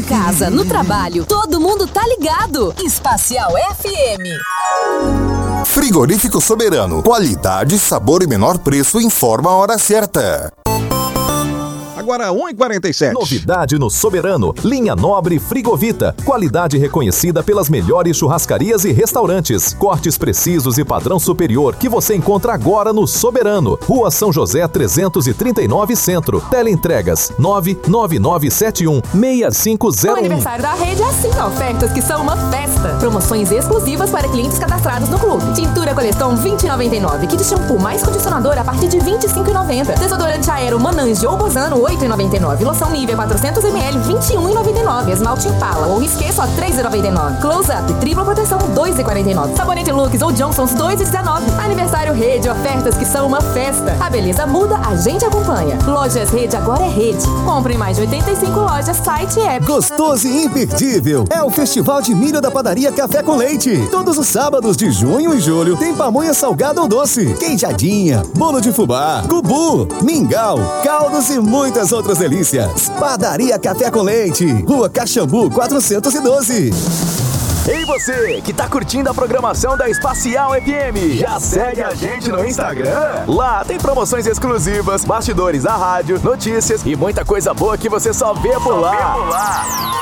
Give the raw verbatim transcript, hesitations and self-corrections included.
casa, no trabalho, todo mundo tá ligado. Espacial F M. Frigorífico Soberano. Qualidade, sabor e menor preço. Informa a hora certa. Agora um e quarenta e sete. Novidade no Soberano. Linha Nobre Frigovita. Qualidade reconhecida pelas melhores churrascarias e restaurantes. Cortes precisos e padrão superior que você encontra agora no Soberano. Rua São José trezentos e trinta e nove Centro. Teleentregas nove nove nove sete um seis cinco zero um. O aniversário da rede é assim, ofertas que são uma festa. Promoções exclusivas para clientes cadastrados no clube. Tintura Coleston vinte e noventa e nove. Kit shampoo mais condicionador a partir de vinte e cinco e noventa. Desodorante Aero Monange ou Bozano oito e noventa e nove. Loção Nivea quatrocentos mililitros vinte e um e noventa e nove. Esmalte Impala ou Risqué só três e noventa e nove. Close Up tripla proteção dois e quarenta e nove. Sabonete Lux ou Johnson's dois e dezenove. Aniversário Rede, ofertas que são uma festa. A beleza muda, a gente acompanha. Lojas Rede agora é Rede. Compre em mais de oitenta e cinco lojas, site e app. Gostoso e imperdível é o Festival de Milho da Padaria Café com Leite. Todos os sábados de junho e julho tem pamonha salgada ou doce, queijadinha, bolo de fubá, cubu, mingau, caldos e muitas outras delícias. Padaria Café com Leite, Rua Caxambu quatrocentos e doze. Ei você, que tá curtindo a programação da Espacial F M, já segue a gente no Instagram? Lá tem promoções exclusivas, bastidores da rádio, notícias e muita coisa boa que você só vê por lá.